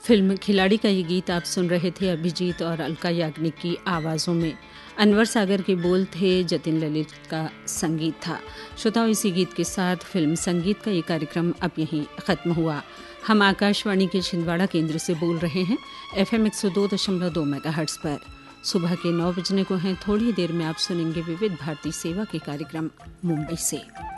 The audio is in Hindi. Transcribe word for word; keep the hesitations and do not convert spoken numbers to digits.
फिल्म खिलाड़ी का ये गीत आप सुन रहे थे अभिजीत और अलका याग्निक की आवाज़ों में। अनवर सागर के बोल थे, जतिन ललित का संगीत था। श्रोताओं, इसी गीत के साथ फिल्म संगीत का ये कार्यक्रम अब यहीं ख़त्म हुआ। हम आकाशवाणी के छिंदवाड़ा केंद्र से बोल रहे हैं एफ एम एक सौ दो दशमलव दो मेगाहर्ट्ज़ पर। सुबह के नौ बजने को हैं। थोड़ी देर में आप सुनेंगे विविध भारती सेवा के कार्यक्रम मुंबई से।